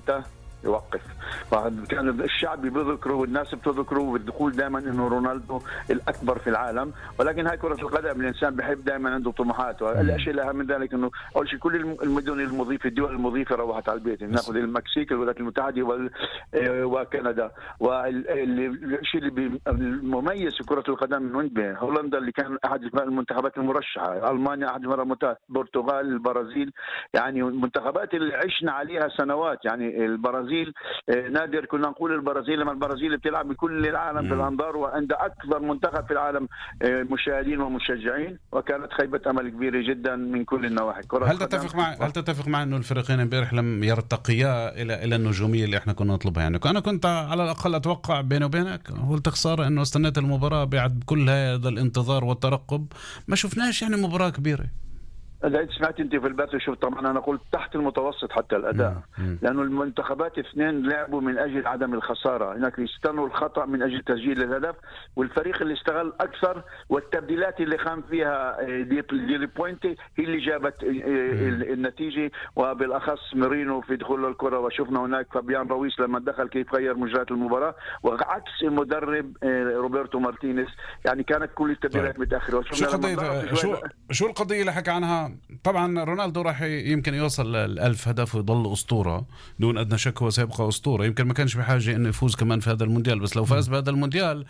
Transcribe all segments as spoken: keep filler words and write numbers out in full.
انتهى يوقف. كان الشعب بيذكره والناس بتذكره بالدخول دائما انه رونالدو الاكبر في العالم، ولكن هاي كره القدم، الانسان بحب دائما عنده طموحات. والاشياء الاهم من ذلك انه اول شيء كل المدن المضيفه الدول المضيفه روحت على البيت، ناخذ المكسيك الولايات المتحده وكندا. والشيء اللي المميز في كره القدم من وين هولندا اللي كان احد المنتخبات المرشحه، المانيا احد المنتخبات، البرتغال، البرازيل، يعني المنتخبات اللي عشنا عليها سنوات. يعني البرازيل نادر كنا نقول البرازيل، لما البرازيل بتلعب بكل العالم بالانظار وعند اكبر منتخب في العالم مشاهدين ومشجعين، وكانت خيبه امل كبيره جدا من كل النواحي. هل تتفق مع هل تتفق مع انه الفريقين امبارح لم يرتقيا الى الى النجوميه اللي احنا كنا نطلبها؟ يعني انا كنت على الاقل اتوقع بيني وبينك، قلت خساره انه استنيت المباراه بعد كل هذا الانتظار والترقب ما شفناش يعني مباراه كبيره. إذا سمعت أنت في البث وشوف، طبعا أنا قلت تحت المتوسط حتى الأداء، لأنه المنتخبات اثنين لعبوا من أجل عدم الخسارة، هناك استنوا الخطأ من أجل تسجيل الهدف، والفريق اللي اشتغل أكثر والتبديلات اللي قام فيها دي بوينتي هي اللي جابت النتيجة، وبالأخص ميرينو في دخول الكرة، وشفنا هناك فابيان رويس لما دخل كيف غير مجريات المباراة، وعكس المدرب روبرتو مارتينيز، يعني كانت كل التبديلات متأخرة. شو قضية شو شو القضية اللي حكى عنها؟ طبعا رونالدو راح يمكن يوصل الألف هدف ويضل أسطورة دون أدنى شك، هو سيبقى أسطورة. يمكن ما كانش بحاجة إنه يفوز كمان في هذا المونديال، بس لو فاز بهذا المونديال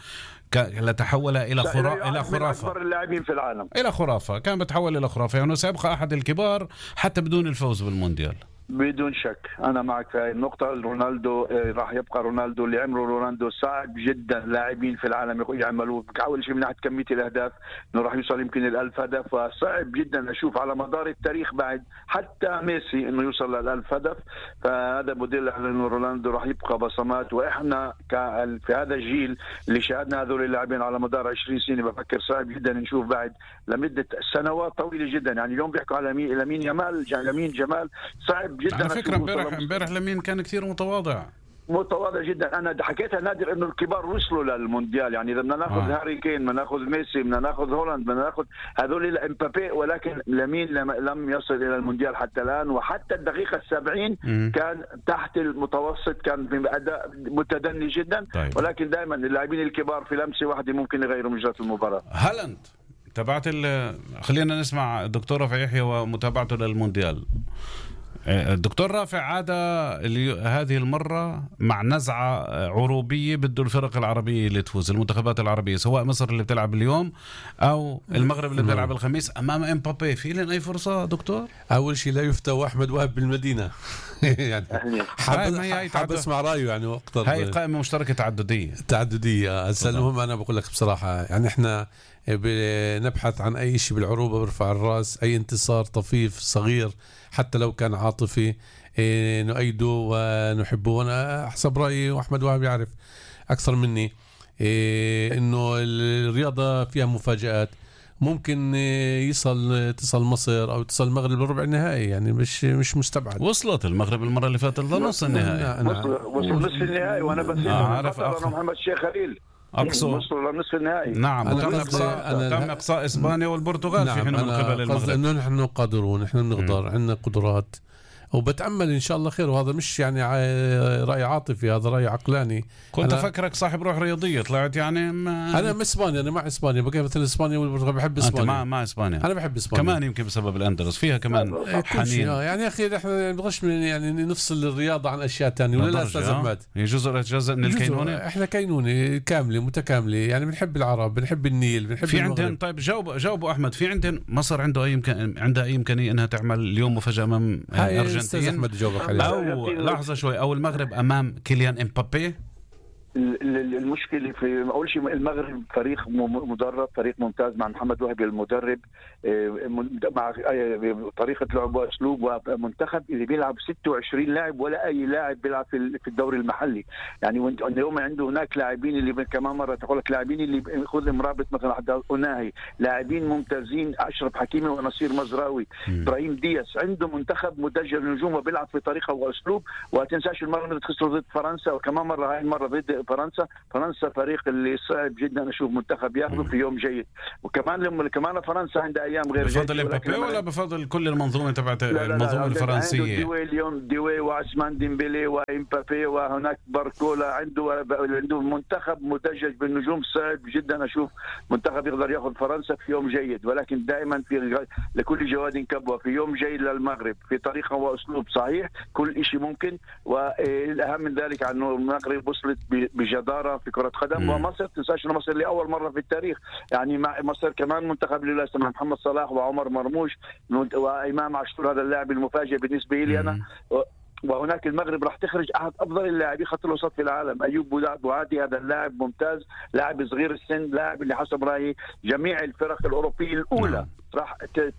لتحول إلى خرا... إلى خرافة، أكبر اللاعبين في العالم، إلى خرافة، كان بتحول إلى خرافة، يعني سيبقى أحد الكبار حتى بدون الفوز بالمونديال. بدون شك أنا معك في هذه النقطة. رونالدو راح يبقى رونالدو اللي عمره رونالدو صعب جدا لاعبين في العالم يعملوه. أول شيء من ناحية كمية الأهداف إنه راح يوصل يمكن الألف هدف، وصعب جدا أشوف على مدار التاريخ بعد حتى ميسي إنه يوصل للألف هدف. فهذا بدل على إنه رونالدو راح يبقى بصمات، وإحنا في هذا الجيل اللي شاهدنا هذول اللاعبين على مدار عشرين سنة بفكر صعب جدا نشوف بعد لمدة سنوات طويلة جدا. يعني اليوم بيحكوا على مين لامين يامال لامين جمال صعب جدا. على فكرة امبارح امبارح لامين كان كثير متواضع متواضع جدا. انا حكيتها نادر انه الكبار وصلوا للمونديال، يعني اذا بدنا ناخذ آه. هاري كين، بدنا ناخذ ميسي، بدنا ناخذ هولاند، بدنا ناخذ هذول امبابي، ولكن لامين لم يصل الى المونديال حتى الان. وحتى الدقيقه السبعين م. كان تحت المتوسط، كان باداء متدني جدا. طيب. ولكن دائما اللاعبين الكبار في لمسه واحده ممكن يغيروا مجرى المباراه. هالاند تبعت خلينا نسمع الدكتور رافع يحيى ومتابعته للمونديال. الدكتور رافع عاد هذه المرة مع نزعة عروبية بده الفرق العربية اللي تفوز، المنتخبات العربية، سواء مصر اللي بتلعب اليوم أو المغرب اللي بتلعب الخميس أمام إمبابي. في لنا أي فرصة دكتور؟ أول شيء لا يفتى أحمد وهب بالمدينة يعني حاب حاب اسمع رأيه يعني وقت هاي قائمة مشتركة تعددية تعددية. المهم أنا بقول لك بصراحة، يعني إحنا بنبحث عن أي شيء بالعروبة برفع الرأس، أي انتصار طفيف صغير حتى لو كان عاطفي نؤيده ونحبه. وأنا حسب رأيي وأحمد وهب يعرف أكثر مني إنه الرياضة فيها مفاجآت، ممكن يصل تصل مصر أو تصل المغرب للربع النهائي، يعني مش مش مستبعد. وصلت المغرب المرة اللي فاتت لنص النهائي، وصل نصف النهائي، وأنا بس أعرف محمد الشيخ خليل أقصد وصلوا لنصف النهائي. نعم، تم إقصاء تم إقصاء إسبانيا والبرتغال. نعم، في حين من قبل المغرب إنه نحن قادرون، نحن بنقدر، عندنا قدرات، وبتأمل إن شاء الله خير. وهذا مش يعني رأي عاطفي، هذا رأي عقلاني. كنت أفكرك صاحب روح رياضية، طلعت يعني ما... أنا مع إسبانيا، أنا مع إسبانيا، بقى مثل إسبانيا والبرتغال، بحب إسبانيا. أنت مع مع إسبانيا؟ أنا بحب إسبانيا كمان، يمكن بسبب الأندلس فيها كمان حنين. يعني يا أخي إحنا نبغاش من يعني نفصل الرياضة عن أشياء تانية، ولا لا أستاذ أحمد؟ هي جزء جزء من الكينونة. إحنا كينونة كاملة متكاملة، يعني بنحب العرب، بنحب النيل، بنحب في عندهم. طيب جاوب جاوبوا أحمد، في عندهم مصر عنده أي إمكان عندها أي إمكانية إنها تعمل اليوم مفاجأة أمام الأرجنتين؟ أحمد جاوبك عليه. أو لحظة شوي، أو المغرب أمام كيليان إمبابي. المشكله في اول شيء المغرب فريق مدرب، فريق ممتاز مع محمد وهبي المدرب، مع طريقه لعب واسلوب، ومنتخب اللي بيلعب ستة وعشرين لاعب ولا اي لاعب بيلعب في الدوري المحلي. يعني اليوم عنده هناك لاعبين اللي كمان مره تقول لك لاعبين اللي ياخذ مرابط مثلا حدا أناهي، لاعبين ممتازين، اشرف حكيمي ونصير مزراوي، ابراهيم دياس، عنده منتخب مدجل نجوم وبيلعب في طريقه واسلوب. وتنساش المره اللي خسروا ضد فرنسا، وكمان مره هاي المره ضد فرنسا. فرنسا فريق اللي صعب جدا اشوف منتخب ياخذه في يوم جيد. وكمان لما كمان فرنسا عندها ايام غير جيده. بفضل امبابي ولا بفضل كل المنظومه تبعت المنظومه الفرنسيه؟ ديوي اليوم، ديوي وعثمان ديمبلي وامبابي وهناك باركولا، عنده عنده منتخب مدجج بالنجوم. صعب جدا اشوف منتخب يقدر ياخذ فرنسا في يوم جيد، ولكن دائما في لكل جواد كبوه، في يوم جيد للمغرب في طريقه واسلوب صحيح، كل شيء ممكن. والاهم من ذلك انه المغرب وصلت بجداره في كره قدم. ومصر تنساش انه مصر لاول مره في التاريخ، يعني مع مصر كمان منتخب لله سمع محمد صلاح وعمر مرموش وامام عاشور، هذا اللاعب المفاجئ بالنسبه لي انا. وهناك المغرب راح تخرج احد افضل اللاعبين خط الوسط في العالم، ايوب بوعادي. هذا اللاعب ممتاز، لاعب صغير السن، لاعب اللي حسب رايي جميع الفرق الاوروبيه الاولى راح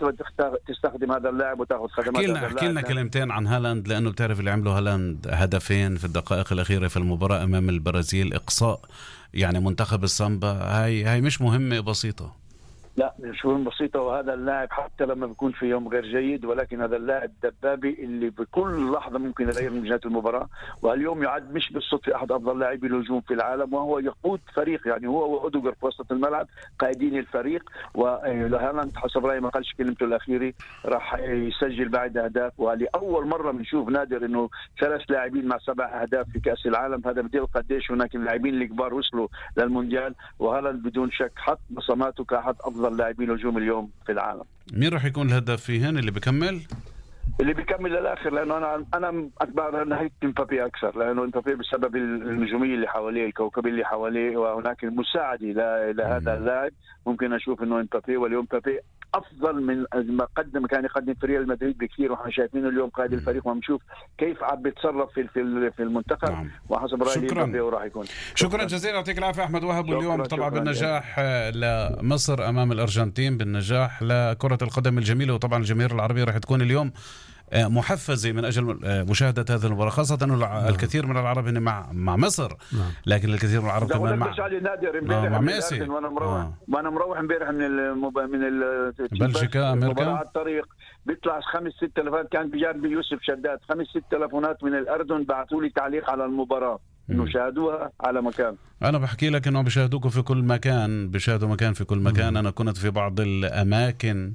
تستخدم هذا اللاعب وتاخذ خدمات. احكي لنا احكي لنا كلمتين عن هالاند، لانه بتعرف اللي عمله هالاند هدفين في الدقائق الاخيره في المباراه امام البرازيل، اقصاء يعني منتخب السامبا. هاي هاي مش مهمه بسيطه، لا مش بسيطة. وهذا اللاعب حتى لما بيكون في يوم غير جيد، ولكن هذا اللاعب دبابي اللي بكل لحظة ممكن يغير من جهة المباراة. واليوم يعد مش بالصدفة أحد أفضل لاعبي الهجوم في العالم، وهو يقود فريق، يعني هو وأودوغر في وسط الملعب قائدين الفريق. وهالاند حسب رأيي ما قالش كلمته الأخيرة، راح يسجل بعد أهداف. ولأول مرة بنشوف نادر إنه ثلاث لاعبين مع سبع أهداف في كأس العالم. هذا بدل قديش هناك اللاعبين الكبار وصلوا للمونديال، وهالاند بدون شك حط بصماته كأحد أفضل لاعبين الهجوم اليوم في العالم. مين راح يكون الهدف فيهن اللي بيكمل؟ اللي بيكمل للاخر، لانه انا انا اتبع نهايه امبابي اكثر، لانه امبابي بسبب النجوميه اللي حواليه، الكوكب اللي حواليه، وهناك المساعده لهذا اللاعب. ممكن اشوف انه امبابي، واليوم امبابي افضل من ما قدم كان يقدم في ريال مدريد بكثير، واحنا شايفينه اليوم قائد الفريق، وبنشوف كيف عم بيتصرف في في المنتخب. نعم. وحسب رايي امبابي راح يكون. شكرا جزيلا، يعطيك العافيه احمد وهب. واليوم طبعا بالنجاح لمصر امام الارجنتين، بالنجاح لكره القدم الجميله. وطبعا الجماهير العربيه راح تكون اليوم محفزة من أجل مشاهدة هذه المباراة، خاصة أنه نعم. الكثير من العرب هنا مع مع مصر، نعم. لكن الكثير من العرب كمان مع آه مع ميسي. وأنا مروح آه. وأنا مروح امبارح من المب... من بلجيكا أمريكا على الطريق، بيطلع خمس ست تلفونات. كان بجانب يوسف شداد خمس ست تلفونات من الأردن بعثوا لي تعليق على المباراة إنه شاهدوها على مكان. أنا بحكي لك إنه بيشاهدوكوا في كل مكان، بيشاهدوا مكان في كل مكان. مم. أنا كنت في بعض الأماكن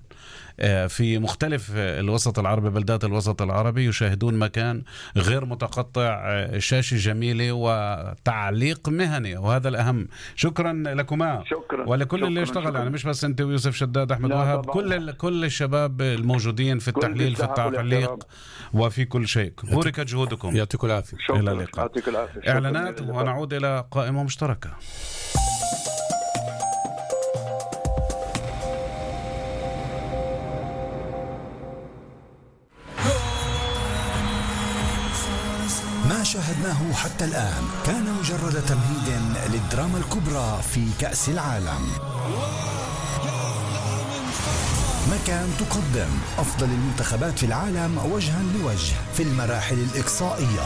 في مختلف الوسط العربي، بلدات الوسط العربي، يشاهدون مكان غير متقطع، شاشة جميلة وتعليق مهني، وهذا الأهم. شكرا لكما، شكرا. ولكل شكرا. اللي اشتغل، شكرا. يعني مش بس أنت ويوسف شداد، أحمد وهب، كل كل الشباب الموجودين في التحليل، في التعليق، وفي كل شيء. بورك جهودكم، يعطيكم العافية. إلى اللقاء. إعلانات ونعود إلى قائمة مشتركة. ما شاهدناه حتى الآن كان مجرد تمهيد للدراما الكبرى في كأس العالم. مكان تقدم أفضل المنتخبات في العالم وجها لوجه في المراحل الإقصائية.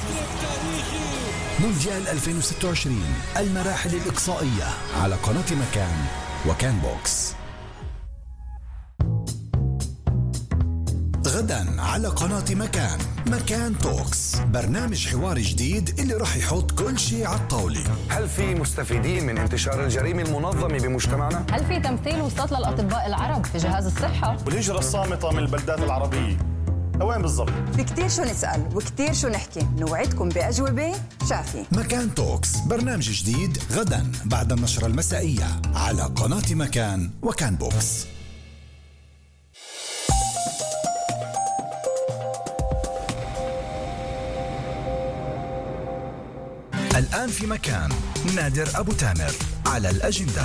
مونديال ألفين وستة وعشرين، المراحل الإقصائية على قناة مكان وكان بوكس. غدا على قناة مكان، مكان توكس، برنامج حواري جديد اللي راح يحط كل شيء على الطاولة. هل في مستفيدين من انتشار الجريمة المنظمة بمجتمعنا؟ هل في تمثيل وصلت للأطباء العرب في جهاز الصحة؟ والهجرة الصامتة من البلدات العربية وين بالضبط؟ في كتير شو نسأل وكتير شو نحكي، نوعدكم بأجوبة شافية. مكان توكس، برنامج جديد غدا بعد النشرة المسائية على قناة مكان وكان بوكس. الآن في مكان، نادر أبو تامر على الأجندة.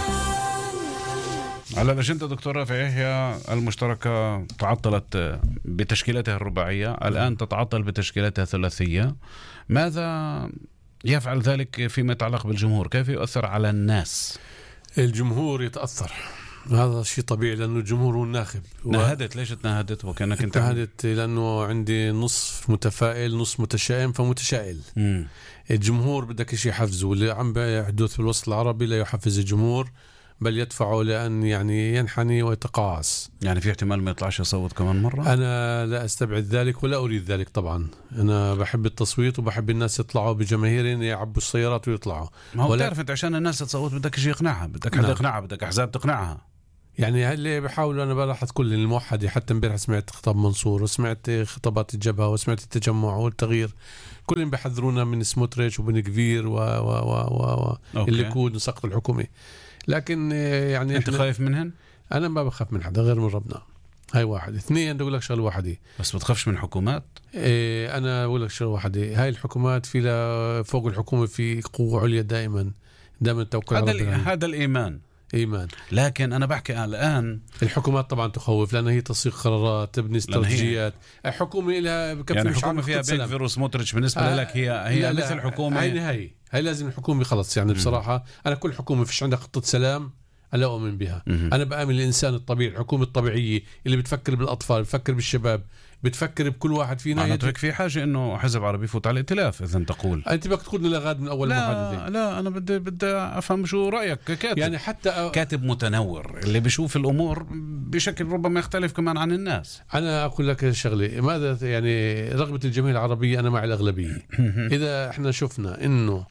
على الأجندة دكتور رافع يحيى. المشتركة تعطلت بتشكيلتها الرباعية، الآن تتعطل بتشكيلتها الثلاثية. ماذا يفعل ذلك فيما يتعلق بالجمهور؟ كيف يؤثر على الناس؟ الجمهور يتأثر، هذا شيء طبيعي، لأنه الجمهور هو الناخب. نهدت ليش تنهدت؟ وكأنك انت نهدت لأنه عندي نصف متفائل نصف متشائم فمتشائل. م. الجمهور بدك شيء يحفزه، واللي عم بيحدث بالوسط العربي لا يحفز الجمهور، بل يدفعه لأن يعني ينحني ويتقاعس. يعني في احتمال ما يطلعش يصوت كمان مرة؟ أنا لا أستبعد ذلك ولا أريد ذلك طبعا. أنا بحب التصويت وبحب الناس يطلعوا بجماهيرهم يعبوا السيارات ويطلعوا. ما هو ولا... بتعرف أنت عشان الناس تصوت بدك شيء يقنعها، بدك حدا يقنعها، بدك أحزاب تقنعها. يعني اللي بحاول أنا بلاحظ كل الموحدة، حتى امبارح سمعت خطاب منصور وسمعت خطابات الجبهة وسمعت التجمع والتغيير، كلهم بيحذرونا من سموتريتش وبن كفير و و و و اللي يكون سقط الحكومي. لكن يعني أنت خايف منهن؟ أنا ما بخاف من حدا غير من ربنا. هاي واحد. اثنين أقول لك شغله واحدة، بس بتخافش من حكومات؟ إيه أنا أقول لك شغله واحدة، هاي الحكومات في لا فوق الحكومة في قوة عليا دائما دائما توكل على ربنا. هذا الإيمان إيمان. لكن أنا بحكي الآن الحكومات طبعا تخوف لأن هي تصيغ قرارات، تبني استراتيجيات. الحكومة لها بكفي يعني حكومة فيها بين فيروس سموتريتش بالنسبة آه لك هي هي لا مثل حكومة هاي نهاية. هاي لازم الحكومة خلص يعني. بصراحة أنا كل حكومة فيش عندها خطة سلام أنا أؤمن بها. مم. أنا بآمن الإنسان الطبيعي، الحكومة الطبيعية اللي بتفكر بالأطفال، بتفكر بالشباب، بتفكر بكل واحد فينا. معناته هيك في حاجة إنه حزب عربي يفوت على الائتلاف إذا تقول. أنت بدك تقول لغاد من أول لا محددة. لا أنا بدي بدي أفهم شو رأيك ككاتب. يعني حتى أ... كاتب متنور اللي بيشوف الأمور بشكل ربما يختلف كمان عن الناس. أنا أقول لك شغلة، ماذا يعني رغبة الجماهير العربية أنا مع الأغلبية. إذا إحنا شفنا إنه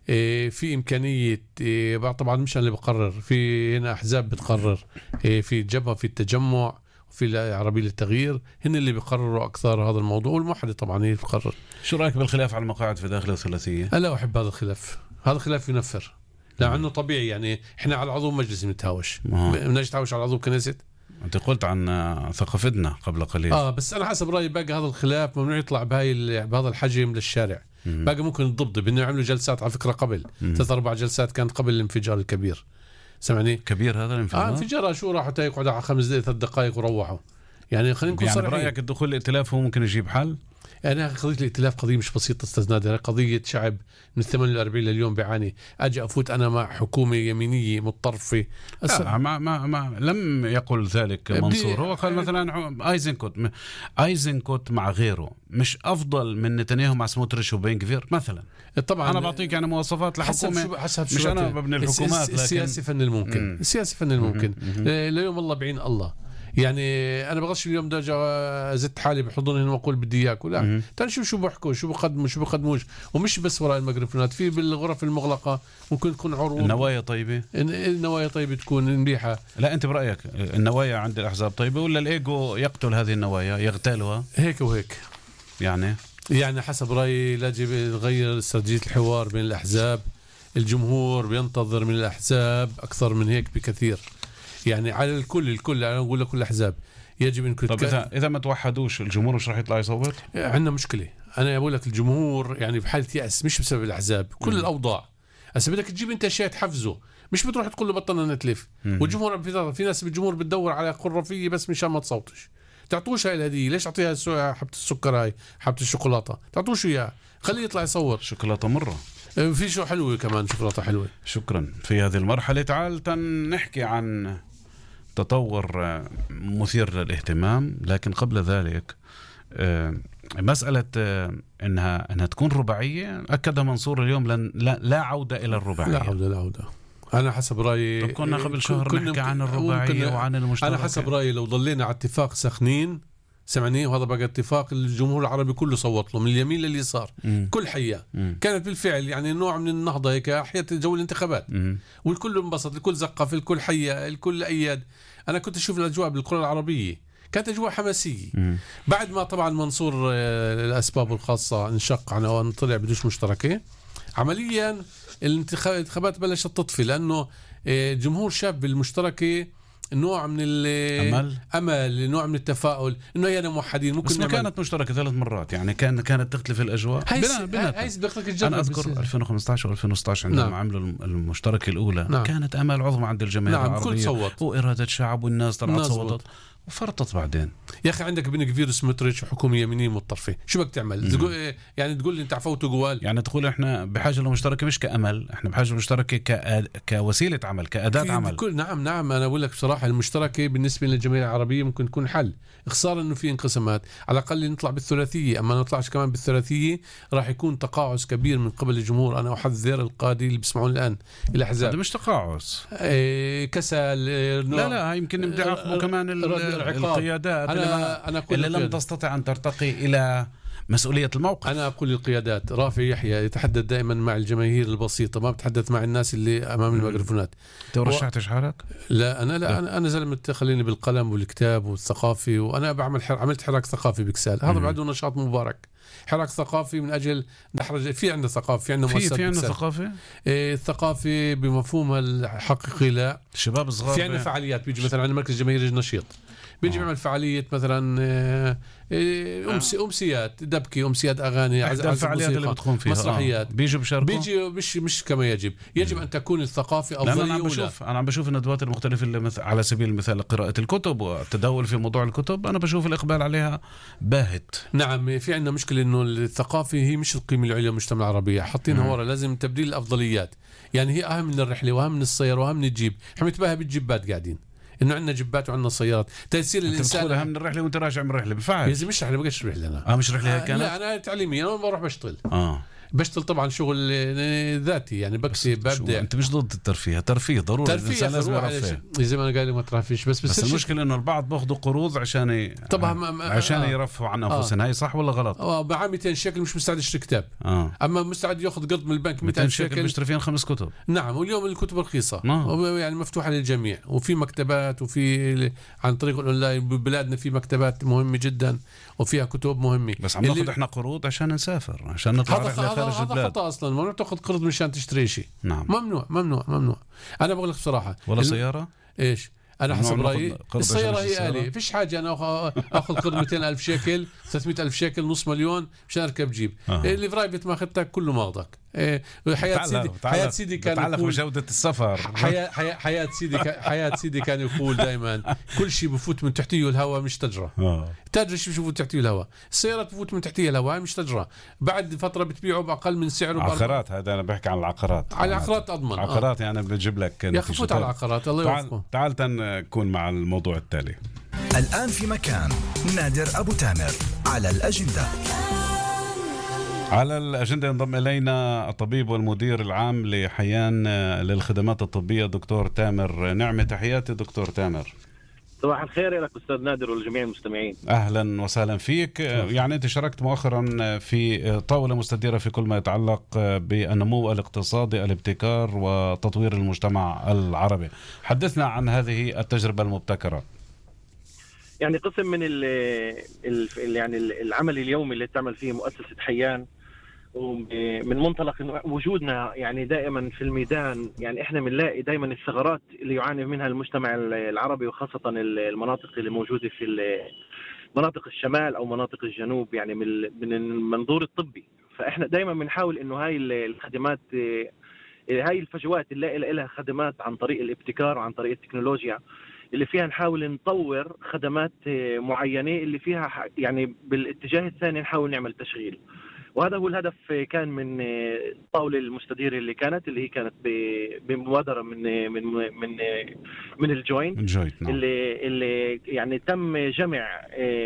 في إمكانية، طبعا مش أنا اللي بقرر، في هنا أحزاب بتقرر، في الجبهة في التجمع في العربية للتغيير، هن اللي بيقرروا أكثر هذا الموضوع، والموحدة طبعا هي بتقرر. شو رأيك بالخلاف على المقاعد في داخل الثلاثية؟ أنا لا أحب هذا الخلاف، هذا الخلاف ينفر لأنه طبيعي. يعني إحنا على عضو مجلس نتهاوش، بدناش نتهاوش على عضو كنيسة. أنت قلت عن ثقافتنا قبل قليل. آه بس أنا حسب رأيي باقي هذا الخلاف ممنوع يطلع بهاي بهذا الحجم للشارع. مم. باقي ممكن الضبط بأنه يعملوا جلسات على فكرة قبل ثلاث أربع جلسات كانت قبل الانفجار الكبير. سمعني كبير هذا الانفجار؟ آه انفجار شو راحوا يقعدوا على خمس دقائق ثلاث دقائق وروحوا. يعني خلينا نكون يعني برأيك الدخول الائتلاف هو ممكن يجيب حل؟ يعني قضية الائتلاف قضية مش بسيطة أستاذ نادر، قضية شعب من ثمانية وأربعين لليوم بيعاني. أجي أفوت أنا مع حكومة يمينية متطرفة. لا ما ما ما لم يقل ذلك منصور، هو قال مثلا ايزنكوت ايزنكوت مع غيره مش أفضل من نتنياهو مع سموتريتش وبن كفير مثلا. طبعا أنا بعطيك يعني مواصفات لحكومة، حسب مش أنا ببني الحكومات. السياسي فن الممكن. مم. السياسي فن الممكن. اليوم الله بعين الله. يعني انا بغش اليوم ده زدت حالي بحضنهم واقول بدي اياكل، لا تعال شوف شو بحكوا شو بقدموا شو بقدموش، ومش بس وراء الميكروفونات، في بالغرف المغلقه ممكن تكون عروض. النوايا طيبه، النوايا طيبه تكون مريحه. لا انت برايك النوايا عند الاحزاب طيبه ولا الايجو يقتل هذه النوايا يغتالها؟ هيك وهيك يعني يعني حسب رايي يجب نغير استراتيجيه الحوار بين الاحزاب. الجمهور بينتظر من الاحزاب اكثر من هيك بكثير، يعني على الكل الكل انا اقول لكل الاحزاب يجب ان طب اذا اذا ما توحدوش الجمهور مش راح يطلع يصوت؟ عندنا مشكله. انا بقول لك الجمهور يعني بحاله يأس مش بسبب الاحزاب، كل م. الاوضاع. هسه بدك تجيب انت اشياء تحفزه، مش بتروح تقول له بطلنا نتلف. م. والجمهور في, في ناس بالجمهور بتدور على قرفيه بس مشان ما تصوتش. تعطوش هاي الهديه، ليش اعطيها حبه السكر هاي حبه الشوكولاته؟ تعطوش اياها خليه يطلع يصوت. شوكولاته مره في شو حلوه كمان شوكولاته حلوه. شكرا. في هذه المرحله تعال نحكي عن تطور مثير للاهتمام، لكن قبل ذلك مسألة إنها إنها تكون رباعية أكدها منصور اليوم لن لا, لا عودة إلى الرباعية. لا عودة لا عودة. أنا حسب رأيي طب كنا قبل شهر نحكي عن الرباعية وعن المشترك. أنا حسب رأيي لو ضلينا على اتفاق سخنين سمعني، وهذا بقى اتفاق الجمهور العربي كله صوت له من اليمين لليسار. مم. كل حية مم. كانت بالفعل يعني نوع من النهضة هيك أحيت جو الانتخابات. مم. والكل انبسط، الكل زقة في الكل حية الكل أيد. أنا كنت أشوف الأجواء بالقرى العربية كانت أجواء حماسية. مم. بعد ما طبعا منصور الأسباب الخاصة انشق عنه وأن طلع بدوش مشتركة، عمليا الانتخابات بلشت تطفي لأنه جمهور شاب بالمشتركة نوع من الامل امل نوع من التفاؤل انه هي موحدين ممكن. بس ما كانت مشتركه ثلاث مرات يعني كان كانت تختلف الاجواء. هاي سبقتك انا اذكر ألفين وخمسة عشر وألفين وستة عشر عندما نعم. عملوا المشتركه الاولى. نعم. كانت امل عظمى عند الجماهير نعم. العربيه صوت. واراده شعب والناس طلعت صوتت، فرطت بعدين. يا أخي عندك بنك فيروس مترش وحكومة يمينية متطرفة، شو بدك تعمل؟ تقول يعني تقول لي أنت عفوت جوال؟ يعني تقول إحنا بحاجة لمشتركة مش كأمل، إحنا بحاجة لمشتركة كأد... كوسيلة عمل، كأداة عمل. كل نعم نعم أنا أقول لك بصراحة المشتركة بالنسبة للجمعية العربية ممكن تكون حل. خسارة إنه في انقسامات، على الأقل نطلع بالثلاثية، أما نطلعش كمان بالثلاثية راح يكون تقاعس كبير من قبل الجمهور. أنا أحذر القادة اللي بيسمعون الآن الأحزاب. هذا مش تقاعس، إيه كسل. إيه لا لا يمكن بدي أعاقبه كمان القيادات أنا اللي, أنا اللي لم تستطع أن ترتقي إلى مسؤولية الموقف. أنا أقول للقيادات، رافع يحيى يتحدث دائما مع الجماهير البسيطة، ما بتحدث مع الناس اللي أمام الميكروفونات. ترشحتش حالك؟ لا أنا لا, لا. أنا أنا زلمة خليني بالقلم والكتاب والثقافي، وأنا بعمل حر... عملت حراك ثقافي بكسال، هذا بعده نشاط مبارك. حراك ثقافي من أجل نحرج. في عندنا ثقافة، في عندنا مؤسسات، في عندنا ثقافة. إيه الثقافة بمفهومها الحقيقي لا. شباب صغار. في عندنا فعاليات، بيجي مثلا عندنا مركز جماهيري النشيط، بيجي بيعمل فعالية مثلا أمسي أمسيات دبكي، أمسيات أغاني، الفعاليات اللي بتكون فيها مسرحيات. آه. بيجوا بشاركوا، بيجي مش مش كما يجب يجب م. أن تكون الثقافة أفضلية. أنا عم بشوف أنا عم بشوف الندوات المختلفة اللي مثل على سبيل المثال قراءة الكتب والتداول في موضوع الكتب، أنا بشوف الإقبال عليها باهت. نعم في عندنا مشكلة إنه الثقافة هي مش القيمة العليا للمجتمع العربي، حاطينها ورا، لازم تبديل الأفضليات. يعني هي أهم من الرحلة وأهم من السيارة وأهم من الجيب. احنا متباهى بالجيبات قاعدين، انه عندنا جبات وعندنا سيارات. تيسير الانسان اهم من الرحله وانت راجع من الرحله بفعل. اذا مش رحله بقاش رحله انا اه مش رحله هيك. آه لا انا تعليمي، انا بروح بشتغل. اه بشتغل طبعا شغل ذاتي، يعني بكتب ببدع. انت مش ضد الترفيه، ترفيه ضروري، الانسان لازم يرفه زي ما انا قال ما ترفيش. بس بس, بس المشكله انه البعض باخذوا قروض عشان ي... طبعا عشان آه. يرفعوا عن انفسهم. آه. هاي صح ولا غلط؟ اه ب مئتين شيكل مش مستعد يشتري كتاب. آه. اما مستعد ياخذ قرض من البنك مئتين شيكل بيشتري فيهم خمس كتب. نعم واليوم الكتب رخيصه. آه. يعني مفتوحه للجميع، وفي مكتبات، وفي عن طريق الاونلاين ببلادنا في مكتبات مهمه جدا وفيها كتب مهمه. بس عم ناخذ احنا قروض عشان نسافر، عشان نطلع رحله خارج البلاد. هذا خطأ اصلا، ممنوع تاخذ قرض مشان تشتري شيء. نعم. ممنوع ممنوع ممنوع. انا بقول لك بصراحه ولا سياره ايش انا حسب رايي السياره هي آلية. فيش حاجه انا اخذ قرض مئتين ألف شيكل ثلاثمئة ألف شيكل نص مليون مشان اركب جيب. آه. اللي برايفت ما اخذتك كله ماخذك. إيه حياه سيدي حياه سيدي كان يتعلق بجوده السفر. حياه حياه حياه سيدي حياه سيدي كان يقول دائما كل شيء بفوت من تحتيه الهواء مش تجرى. اه تاجر شيء بفوت تحتيه الهواء، السياره بفوت من تحتيه الهواء مش تجرى، بعد فتره بتبيعه باقل من سعره. عقارات، هذا انا بحكي عن العقارات. على العقارات اضمن. عقارات يعني بجيب لك يا اخي فوت على العقارات. الله يوفقكم. تعال تنكون مع الموضوع التالي. الآن في مكان نادر أبو تامر على الأجندة. على الأجندة ينضم إلينا الطبيب والمدير العام لحيان للخدمات الطبية دكتور تامر نعمة. تحياتي دكتور تامر. صباح الخير لك أستاذ نادر والجميع المستمعين. أهلا وسهلا فيك. يعني أنت شاركت مؤخرا في طاولة مستديرة في كل ما يتعلق بالنمو الاقتصادي، الابتكار وتطوير المجتمع العربي. حدثنا عن هذه التجربة المبتكرة. يعني قسم من ال ال يعني العمل اليومي اللي تعمل فيه مؤسسة حيان، ومن منطلق وجودنا يعني دائما في الميدان، يعني احنا بنلاقي دائما الثغرات اللي يعاني منها المجتمع العربي، وخاصة المناطق اللي موجودة في مناطق الشمال او مناطق الجنوب، يعني من المنظور الطبي. فاحنا دائما بنحاول انه هاي الخدمات، هاي الفجوات اللي نلاقي لها خدمات عن طريق الابتكار وعن طريق التكنولوجيا، اللي فيها نحاول نطور خدمات معينة اللي فيها يعني بالاتجاه الثاني نحاول نعمل تشغيل. وهذا هو الهدف كان من الطاولة المستديرة اللي كانت اللي هي كانت بمبادرة من من من من الجوينت، نعم. اللي اللي يعني تم جمع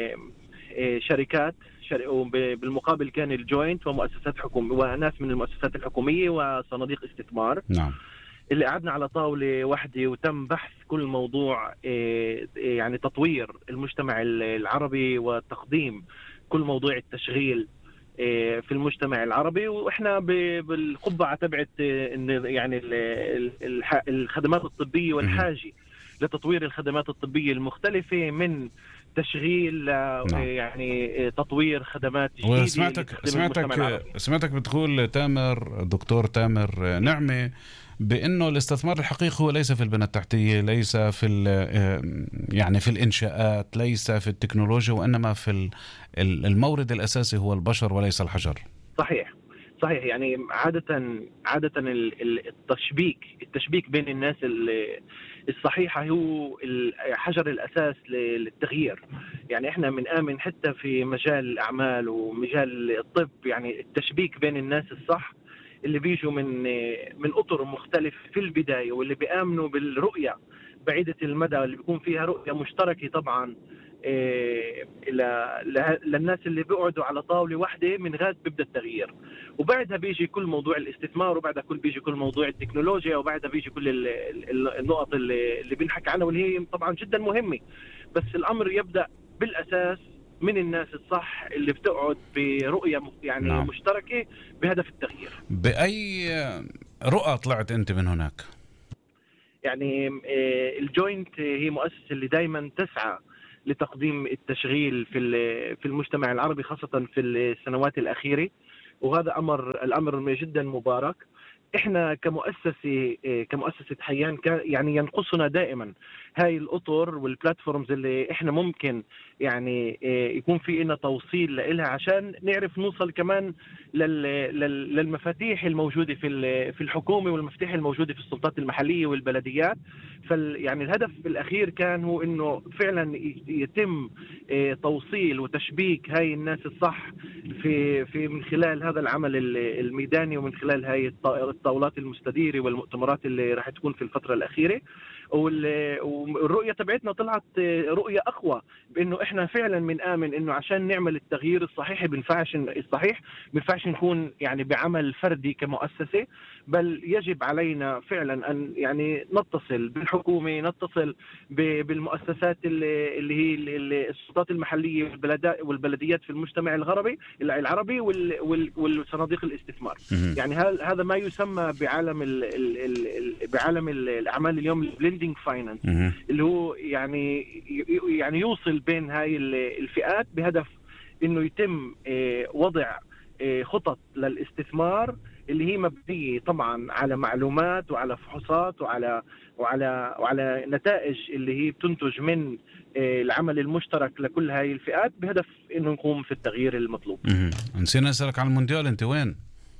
شركات، بالمقابل كان الجوينت ومؤسسات حكومية وناس من المؤسسات الحكومية وصناديق استثمار. نعم. اللي قعدنا على طاولة واحدة وتم بحث كل موضوع يعني تطوير المجتمع العربي وتقديم كل موضوع التشغيل في المجتمع العربي. واحنا بالقبعة تبعت يعني الخدمات الطبية والحاجة لتطوير الخدمات الطبية المختلفة، من تشغيل يعني تطوير خدمات جديدة. وسمعتك سمعتك سمعتك بتقول تامر دكتور تامر نعمة بأنه الاستثمار الحقيقي هو ليس في البنى التحتية، ليس في يعني في الإنشاءات، ليس في التكنولوجيا، وإنما في المورد الأساسي هو البشر وليس الحجر. صحيح صحيح. يعني عادة عادة التشبيك التشبيك بين الناس الصحيحة هو حجر الأساس للتغيير. يعني إحنا بنآمن حتى في مجال الأعمال ومجال الطب، يعني التشبيك بين الناس الصح اللي بيجوا من من أطر مختلف في البداية، واللي بيآمنوا بالرؤية بعيدة المدى اللي بيكون فيها رؤية مشتركة طبعا إيه للناس اللي بيقعدوا على طاولة واحدة، من غاد بيبدأ التغيير. وبعدها بيجي كل موضوع الاستثمار، وبعدها كل بيجي كل موضوع التكنولوجيا، وبعدها بيجي كل النقط اللي, اللي بنحكي عنها واللي هي طبعا جدا مهمة. بس الأمر يبدأ بالأساس من الناس الصح اللي بتقعد برؤية يعني نعم. مشتركة بهدف التغيير. بأي رؤى طلعت أنت من هناك؟ يعني الجوينت هي مؤسسة اللي دايما تسعى لتقديم التشغيل في في المجتمع العربي، خاصة في السنوات الأخيرة، وهذا أمر الأمر جدا مبارك. إحنا كمؤسسة كمؤسسة حيان يعني ينقصنا دائما هاي الأطر والبلاتفورمز اللي إحنا ممكن يعني يكون في لنا توصيل لها عشان نعرف نوصل كمان للمفاتيح الموجودة في في الحكومة والمفاتيح الموجودة في السلطات المحلية والبلديات. فال يعني الهدف الأخير كان هو إنه فعلا يتم توصيل وتشبيك هاي الناس الصح في في من خلال هذا العمل الميداني، ومن خلال هاي الطاولات المستديرة والمؤتمرات اللي راح تكون في الفترة الأخيرة. والرؤية تبعتنا طلعت رؤية أقوى، بأنه إحنا فعلا بنآمن إنه عشان نعمل التغيير الصحيح بنفعش الصحيح بنفعش نكون يعني بعمل فردي كمؤسسة، بل يجب علينا فعلا أن يعني نتصل بالحكومة، نتصل بالمؤسسات اللي, اللي هي السلطات المحلية والبلديات في المجتمع العربي العربي والصناديق الاستثمار. يعني هذا ما يسمى بعالم ال ال بعالم الأعمال اليوم البلندنج فاينانس، اللي هو يعني يعني يوصل بين هاي الفئات بهدف إنه يتم وضع خطط للاستثمار اللي هي مبنية طبعا على معلومات وعلى فحوصات وعلى وعلى وعلى نتائج اللي هي بتنتج من العمل المشترك لكل هاي الفئات بهدف إنه نقوم في التغيير المطلوب. نسينا نسألك عن المونديال، أنت وين؟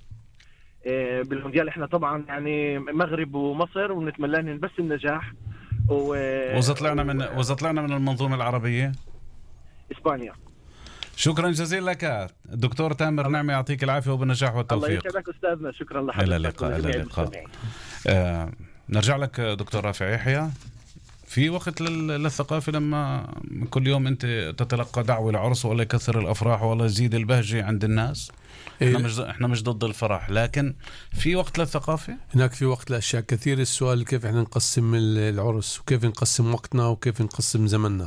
بالمونديال احنا طبعا يعني مغرب ومصر، ونتمنى لهم بس النجاح. وإذا طلعنا من وإذا طلعنا من المنظومة العربية إسبانيا. شكرا جزيلا لك الدكتور تامر نعمة، يعطيك العافية وبالنجاح والتوفيق. الله يسعدك أستاذنا، شكرا لحضرتك. إلى اللقاء. إلى اللقاء. آه نرجع لك دكتور رافع يحيى. في وقت للثقافة لما كل يوم أنت تتلقى دعوة لعرس ولا يكثر الأفراح ولا يزيد البهجة عند الناس. احنا مش احنا مش ضد الفرح، لكن في وقت للثقافة. هناك في وقت لأشياء كثير. السؤال كيف احنا نقسم العرس، وكيف نقسم وقتنا، وكيف نقسم زمننا.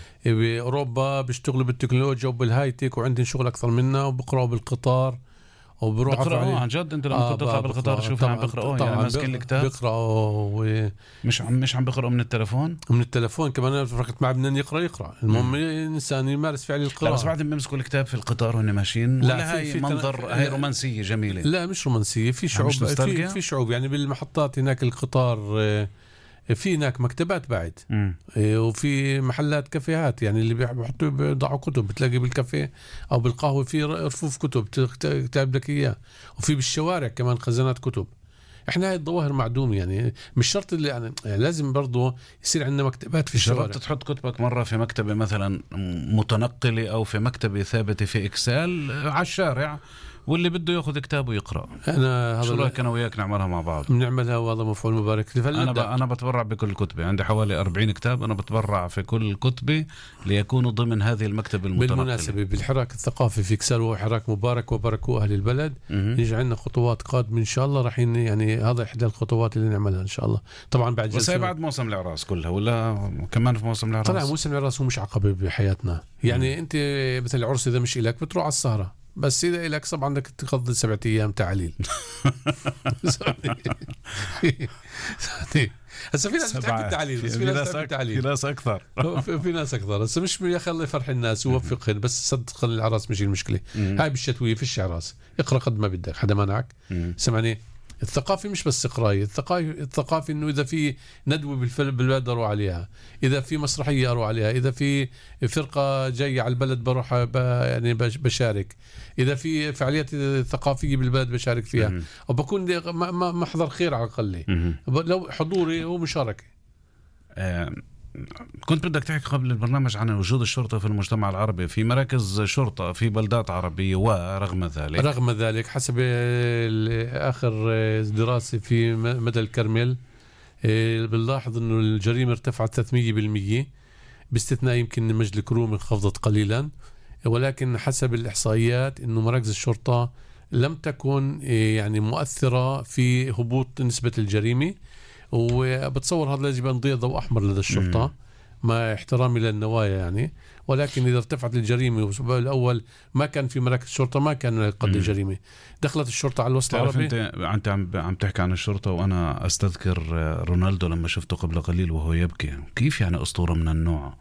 بأوروبا بيشتغلوا بالتكنولوجيا وبالهايتك، وعندهم شغل أكثر منا، وبقرأوا بالقطار بقرأوا عن جد. انت لما آه كنت تطلع بالقطار شوف عم بقرأوا، يعني ماسكين الكتاب بقرأوا و... مش عم مش عم بقرأوا من التلفون من التلفون كمان. فرقت مع بدنا يقرأ يقرأ المهم الإنسان يمارس فعل القراءة. لا بس بعدين بيمسكوا الكتاب في القطار وهن ماشيين. لا هاي منظر تن... هاي رومانسية جميلة. لا مش رومانسية، في شعوب في, في شعوب يعني بالمحطات هناك القطار في هناك مكتبات بعد م. وفي محلات كافيهات، يعني اللي بيحطوا بيضعوا كتب بتلاقي بالكافيه أو بالقهوة في رفوف كتب تكتب لك إياه، وفي بالشوارع كمان خزانات كتب. إحنا هاي الظواهر معدومة، يعني مش شرط اللي يعني لازم برضو يصير عندنا مكتبات في الشوارع. جربت تحط كتبك مرة في مكتبة مثلا متنقلة أو في مكتبة ثابتة في إكسال على الشارع، واللي بده ياخذ كتابه يقرأ؟ أنا شو رأيك أنا وياك نعملها مع بعض؟ بنعملها وهذا مفعول مبارك. أنا ب... أنا بتبرع بكل كتبة، عندي حوالي أربعين كتاب، أنا بتبرع في كل كتبة ليكونوا ضمن هذه المكتبة المتنقلة. بالمناسبة بالحراك الثقافي في كسال هو حراك مبارك وبركوا أهل البلد. يجي عندنا خطوات قادمة إن شاء الله، راح يعني هذا إحدى الخطوات اللي نعملها إن شاء الله. طبعا بعد بس هي بعد موسم العراس كلها ولا كمان في موسم العراس؟ طبعا موسم العراس هو مش عقبة بحياتنا، يعني مم. أنت مثل العرس إذا مش إلك بتروح على السهرة، بس إذا إلك صب عندك تقضي سبعة أيام تعليل. هسه في ناس بتحب التعليل، بس في ناس بتحب التعليل، في ناس أكثر في ناس أكثر. هسه مش يخلي فرح الناس ووفقهن، بس صدق العراس مش المشكلة. هاي بالشتوية في الشعراس اقرأ قد ما بدك، حدا منعك. سمعني الثقافي مش بس قراية، الثقافي الثقافي إنه إذا في ندوة بالبلد أروح عليها، إذا في مسرحية أروح عليها، إذا في فرقة جاية على البلد بروح يعني بشارك، إذا في فعاليات ثقافية بالبلد بشارك فيها، وبكون محضر خير على الأقل، لو حضوري ومشاركة. آه كنت بدك تحكي قبل البرنامج عن وجود الشرطة في المجتمع العربي في مراكز شرطة في بلدات عربية، ورغم ذلك رغم ذلك حسب آخر دراسة في مدى الكرمل بنلاحظ أنه الجريمة ارتفعت ثلاثمية بالمية باستثناء يمكن مجد الكروم انخفضت قليلا، ولكن حسب الإحصائيات أنه مراكز الشرطة لم تكن يعني مؤثرة في هبوط نسبة الجريمة، وبتصور هذا يجب أن يضيء ضوء أحمر لدى الشرطة مم. مع احترامي للنوايا يعني، ولكن إذا ارتفعت الجريمة والأسبوع الأول ما كان في مراكز الشرطة ما كان قد الجريمة، دخلت الشرطة على الوسط العربي. أنت أنت عم عم تحكي عن الشرطة وأنا أستذكر رونالدو لما شفته قبل قليل وهو يبكي. كيف يعني أسطورة من النوع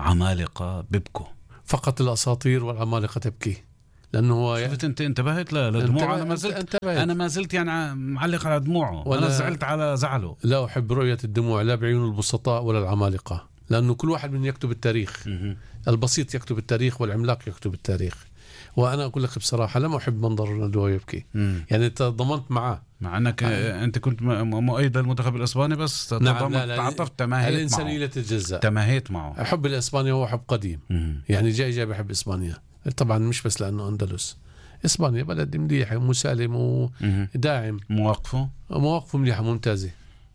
عمالقة بيبكوا؟ فقط الأساطير والعمالقة تبكي، لأنه هو شفت أنت انتبهت لدموعه. أنا ما زلت انتبهت. أنا ما زلت يعني معلق على دموعه، وأنا زعلت على زعله. لا أحب رؤية الدموع لا بعيون البسطاء ولا العمالقة، لأنه كل واحد من يكتب التاريخ. م- البسيط يكتب التاريخ والعملاق يكتب التاريخ. وأنا أقول لك بصراحة لم أحب منظر رونالدو يبكي. م- يعني تضمنت معه، مع أنك آه. أنت كنت مؤيد للمنتخب الإسباني بس نعم لا لا تعاطفت تماهيت معه. الإنسانية لا تتجزأ، تماهيت معه. حب الإسبانيا هو حب قديم. م- يعني جاي جاي بحب إسبانيا طبعا، مش بس لأنه أندلس. إسبانيا بلد مليح ومسالم وداعم، مواقفه مواقفه مليحة ممتازة.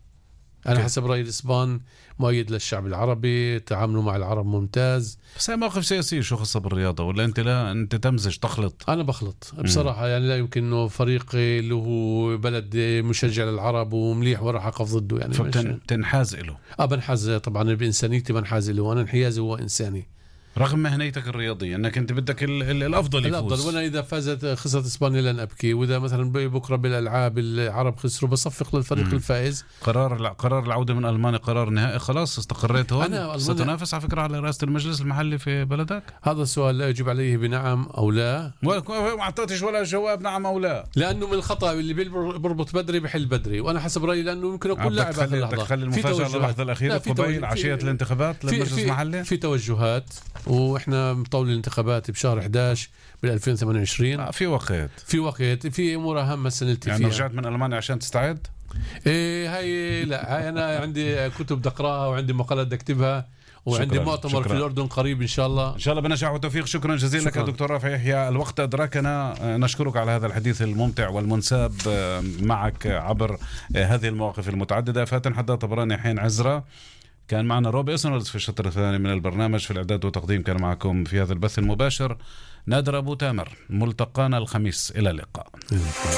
أنا حسب رأيي الإسبان مؤيد للشعب العربي، تعاملوا مع العرب ممتاز. بس هي مواقف سياسية شو خاصة بالرياضة؟ ولا أنت لا أنت تمزج تخلط؟ أنا بخلط بصراحة. يعني لا يمكن إنه فريق اللي هو بلد مشجع للعرب ومليح وراح أقف ضده يعني. فبتنحاز له؟ أه بنحاز طبعا بإنسانيتي، بنحاز له، وأنا انحيازي هو إنساني رغم مهنيتك الرياضية أنك أنت بدك ال ال الأفضل يفوز. الأفضل، وأنا إذا فازت خسرت إسبانيا لن أبكي، وإذا مثلا بكرة بالألعاب العرب خسروا بصفق للفريق مم. الفائز. قرار قرار العودة من ألمانيا قرار نهائي خلاص استقريت هون. ستنافس على فكرة على رئاسة المجلس المحلي في بلدك؟ هذا السؤال لا يجب عليه بنعم أو لا، ما أعطيتش ولا جواب نعم أو لا، لأنه من الخطأ اللي بربط بدري بحل بدري. وآنا حسب رأيي لأنه ممكن أقول لاعب آخر لحظة. تخلي المفاجأة للحظة الأخيرة قبيل عشية الانتخابات للمجلس المحلي. في توجهات، وإحنا طول الانتخابات بشهر إحدى عشر بال ألفين وثمانية وعشرين. في وقت في وقت في امور اهم سنلتي يعني فيها. رجعت من المانيا عشان تستعد؟ ايه هاي لا هاي انا عندي كتب بدي اقراها وعندي مقالات بدي اكتبها وعندي شكرا. مؤتمر شكرا. في الاردن قريب ان شاء الله. ان شاء الله بنجاح وتوفيق. شكرا جزيلا لك دكتور رافع يحيى. الوقت ادركنا، نشكرك على هذا الحديث الممتع والمنساب معك عبر هذه المواقف المتعدده. فاتن حداد طبراني، حين عزرا كان معنا، روبي اسنولز في الشطر الثاني من البرنامج. في الإعداد والتقديم كان معكم في هذا البث المباشر نادر أبو تامر. ملتقانا الخميس، إلى اللقاء.